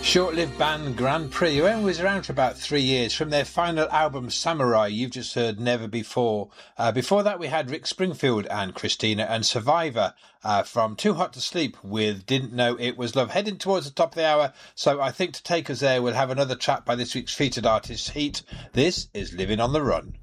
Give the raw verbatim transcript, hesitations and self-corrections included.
Short-lived band Grand Prix, who only was around for about three years. From their final album Samurai, you've just heard Never Before. Uh, before that we had Rick Springfield and Christina and Survivor uh, from Too Hot to Sleep with Didn't Know It Was Love. Heading towards the top of the hour, so I think to take us there we'll have another track by this week's featured artist, Heat. This is Living on the Run.